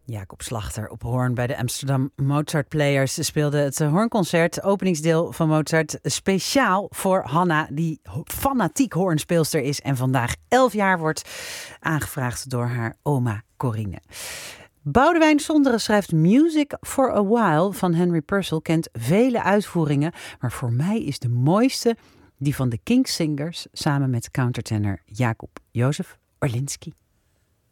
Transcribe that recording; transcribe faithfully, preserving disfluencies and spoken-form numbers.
Jacob Slachter op hoorn bij de Amsterdam Mozart Players. Ze speelden het hoornconcert, openingsdeel van Mozart, speciaal voor Hanna, die fanatiek hoornspeelster is en vandaag elf jaar wordt, aangevraagd door haar oma Corine. Boudewijn Sonderen schrijft Music for a While van Henry Purcell, kent vele uitvoeringen, maar voor mij is de mooiste die van de King's Singers samen met countertenor Jakub Jozef Orlinski.